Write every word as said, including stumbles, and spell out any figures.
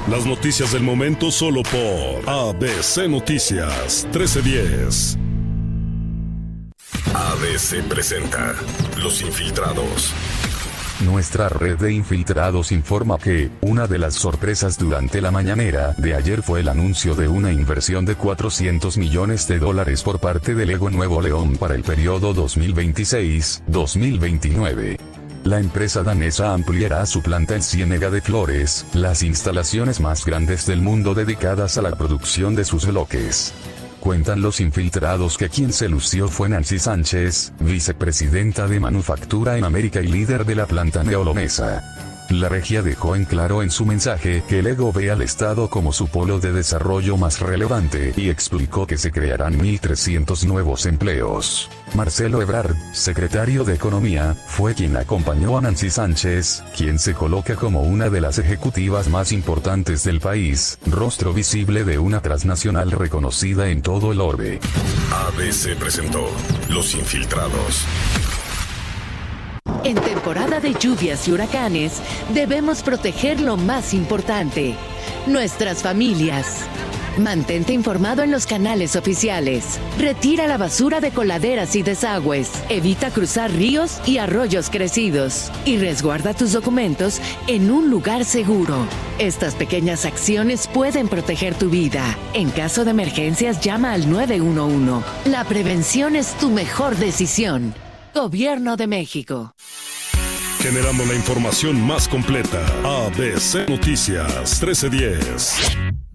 Las noticias del momento solo por A B C Noticias trece diez. A B C presenta Los Infiltrados. Nuestra red de infiltrados informa que, una de las sorpresas durante la mañanera de ayer fue el anuncio de una inversión de cuatrocientos millones de dólares por parte de Lego Nuevo León para el periodo dos mil veintiséis a dos mil veintinueve. La empresa danesa ampliará su planta en Ciénega de Flores, las instalaciones más grandes del mundo dedicadas a la producción de sus bloques. Cuentan los infiltrados que quien se lució fue Nancy Sánchez, vicepresidenta de Manufactura en América y líder de la planta neolonesa. La regia dejó en claro en su mensaje que Lego ve al Estado como su polo de desarrollo más relevante y explicó que se crearán mil trescientos nuevos empleos. Marcelo Ebrard, secretario de Economía, fue quien acompañó a Nancy Sánchez, quien se coloca como una de las ejecutivas más importantes del país, rostro visible de una transnacional reconocida en todo el orbe. A B C presentó Los Infiltrados. En temporada de lluvias y huracanes, debemos proteger lo más importante, nuestras familias. Mantente informado en los canales oficiales. Retira la basura de coladeras y desagües. Evita cruzar ríos y arroyos crecidos. Y resguarda tus documentos en un lugar seguro. Estas pequeñas acciones pueden proteger tu vida. En caso de emergencias, llama al nueve uno uno. La prevención es tu mejor decisión. Gobierno de México. Generando la información más completa. A B C Noticias trece diez.